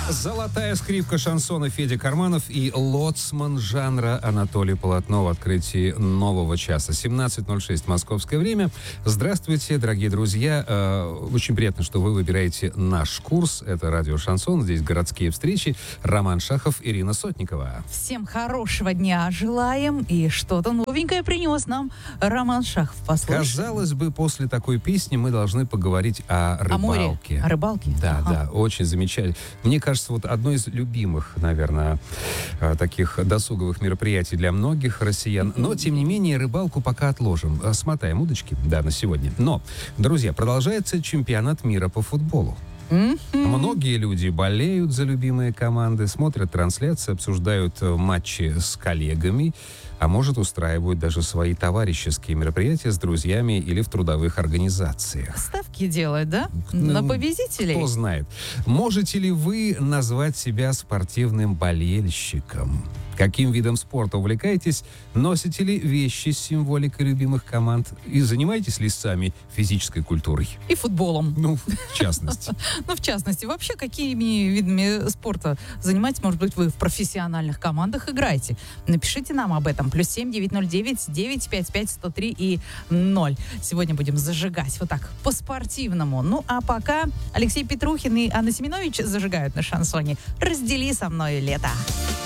Золотая скрипка шансона Федя Карманов и лоцман жанра Анатолий Полотно в открытии нового часа. 17:06 московское время. Здравствуйте, дорогие друзья. Очень приятно, что вы выбираете наш курс. Это радио «Шансон». Здесь городские встречи. Роман Шахов, Ирина Сотникова. Всем хорошего дня желаем. И что-то новенькое принес нам Роман Шахов. Послушай. Казалось бы, после такой песни мы должны поговорить о рыбалке. О море, о рыбалке? Да, очень замечательно. Мне кажется, вот одно из любимых, наверное, таких досуговых мероприятий для многих россиян. Но, тем не менее, рыбалку пока отложим. Смотаем удочки, да, на сегодня. Но, друзья, продолжается чемпионат мира по футболу. Многие люди болеют за любимые команды, смотрят трансляции, обсуждают матчи с коллегами, а может, устраивают даже свои товарищеские мероприятия с друзьями или в трудовых организациях. Ставки делают, да? На победителей? Кто знает. Можете ли вы назвать себя спортивным болельщиком? Каким видом спорта увлекаетесь? Носите ли вещи с символикой любимых команд? И занимаетесь ли сами физической культурой? И футболом. Ну, в частности. В частности. Вообще, какими видами спорта занимаетесь? Может быть, вы в профессиональных командах играете? Напишите нам об этом. +7 909 955 103 и 0. Сегодня будем зажигать вот так, по-спортивному. Ну, а пока Алексей Петрухин и Анна Семенович зажигают на шансоне. Раздели со мной лето.